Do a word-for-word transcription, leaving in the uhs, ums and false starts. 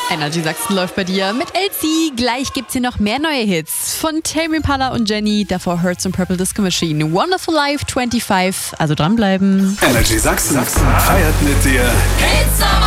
Energy Sachsen läuft bei dir mit L C. Gleich gibt's hier noch mehr neue Hits von Tame Impala und Jenny. Davor Hertz und Purple Disco Machine. Wonderful Life fünfundzwanzig. Also dranbleiben. Energy Sachsen feiert mit dir. It's